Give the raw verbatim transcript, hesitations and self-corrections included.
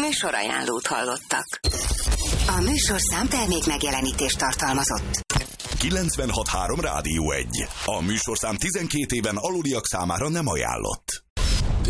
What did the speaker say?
Műsorajánlót hallottak. A műsorszám termék megjelenítést tartalmazott. kilencvenhat három Rádió egy. A műsorszám tizenkét éven aluliak számára nem ajánlott.